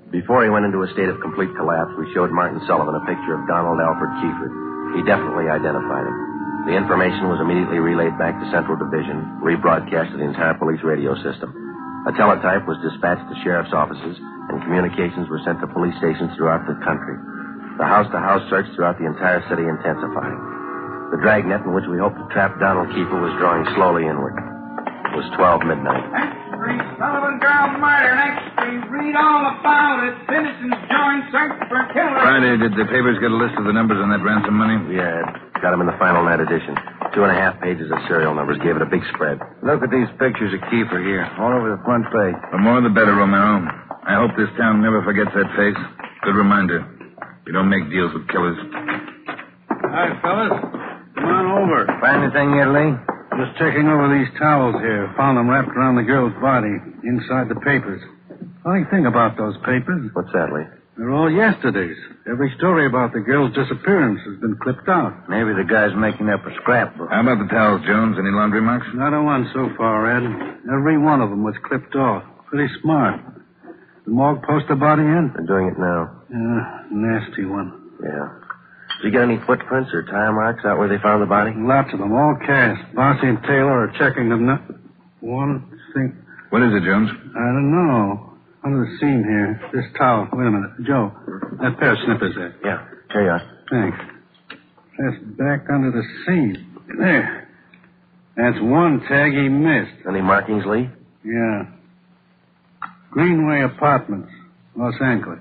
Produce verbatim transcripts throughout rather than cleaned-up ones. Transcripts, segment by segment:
Before he went into a state of complete collapse, we showed Martin Sullivan a picture of Donald Alfred Kiefer. He definitely identified him. The information was immediately relayed back to Central Division, rebroadcast to the entire police radio system. A teletype was dispatched to sheriff's offices, and communications were sent to police stations throughout the country. The house-to-house search throughout the entire city intensifying. The dragnet in which we hoped to trap Donald Kiefer was drawing slowly inward. It was twelve midnight. Street, Sullivan girl murder. Next street, read all about it. Citizens join search for killer. Friday, did the papers get a list of the numbers on that ransom money? Yeah, got them in the final night edition. Two and a half pages of serial numbers gave it a big spread. Look at these pictures of Kiefer here, all over the front page. The more the better, Romero. I hope this town never forgets that face. Good reminder. You don't make deals with killers. Hi, fellas. Come on over. Find anything yet, Lee? Just checking over these towels here. Found them wrapped around the girl's body, inside the papers. Funny thing about those papers. What's that, Lee? They're all yesterday's. Every story about the girl's disappearance has been clipped out. Maybe the guy's making up a scrapbook. How about the towels, Jones? Any laundry marks? Not a one so far, Ed. Every one of them was clipped off. Pretty smart. The morgue post the body in? They're doing it now. Yeah, nasty one. Yeah. Did you get any footprints or tire marks out where they found the body? Lots of them, all cast. Bossy and Taylor are checking them now. One, think... What is it, Jones? I don't know. Under the seam here. This towel. Wait a minute. Joe, that pair of snippers there. Yeah. Here you are. Thanks. Just back under the seam. There. That's one tag he missed. Any markings, Lee? Yeah. Greenway Apartments, Los Angeles.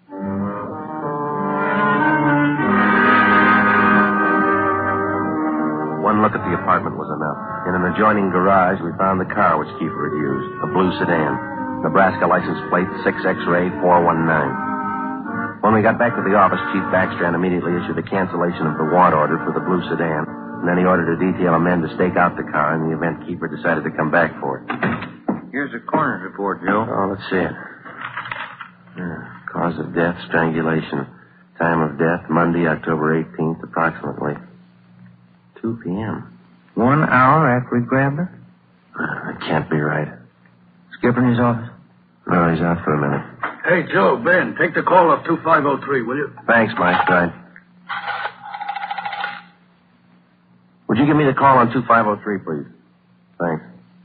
One look at the apartment was enough. In an adjoining garage, we found the car which Kiefer had used, a blue sedan. Nebraska license plate six X-ray four one nine. When we got back to the office, Chief Backstrand immediately issued a cancellation of the want order for the blue sedan, and then he ordered a detail of men to stake out the car in the event Kiefer decided to come back for it. Here's a coroner's report, Joe. Oh, let's see it. Yeah. Cause of death, strangulation. Time of death, Monday, October eighteenth, approximately two p.m. One hour after we grabbed her? Uh, that can't be right. Skipper in his office? No, he's out for a minute. Hey, Joe, Ben, take the call off two five oh three, will you? Thanks, Mike. Right. Would you give me the call on two five oh three, please? Thanks.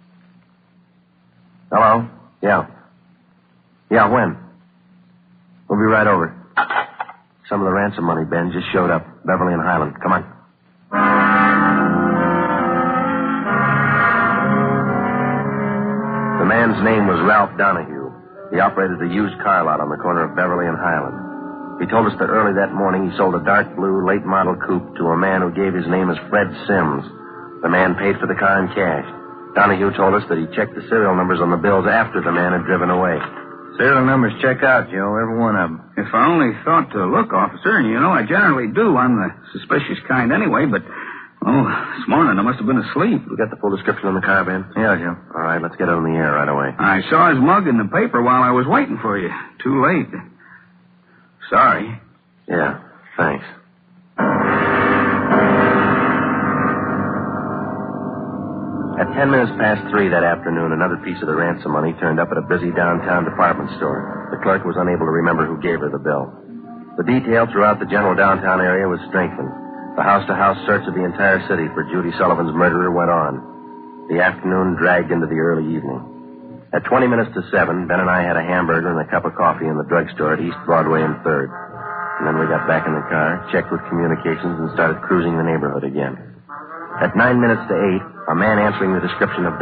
Hello? Yeah. Yeah, when? We'll be right over. Some of the ransom money, Ben, just showed up. Beverly and Highland. Come on. The man's name was Ralph Donahue. He operated a used car lot on the corner of Beverly and Highland. He told us that early that morning he sold a dark blue late model coupe to a man who gave his name as Fred Sims. The man paid for the car in cash. Donahue told us that he checked the serial numbers on the bills after the man had driven away. Serial numbers check out, Joe, every one of them. If I only thought to look, officer, and you know I generally do. I'm the suspicious kind anyway, but, oh, this morning I must have been asleep. You got the full description on the car, Ben? Yeah, Joe. All right, let's get it on the air right away. I saw his mug in the paper while I was waiting for you. Too late. Sorry. Yeah, thanks. At ten minutes past three that afternoon, another piece of the ransom money turned up at a busy downtown department store. The clerk was unable to remember who gave her the bill. The detail throughout the general downtown area was strengthened. The house-to-house search of the entire city for Judy Sullivan's murderer went on. The afternoon dragged into the early evening. At twenty minutes to seven, Ben and I had a hamburger and a cup of coffee in the drugstore at East Broadway and third. And then we got back in the car, checked with communications, and started cruising the neighborhood again. At nine minutes to eight, a man answering the description of